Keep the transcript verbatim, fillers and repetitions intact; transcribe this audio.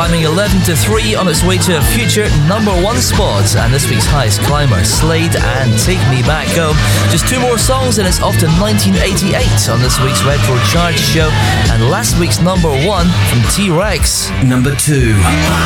climbing eleven to three on its way to a future number one spot. And this week's highest climber, Slade and Take Me Back Home. Just two more songs and it's off to nineteen eighty-eight on this week's Retro Charge Show. And last week's number one from T-Rex. Number two.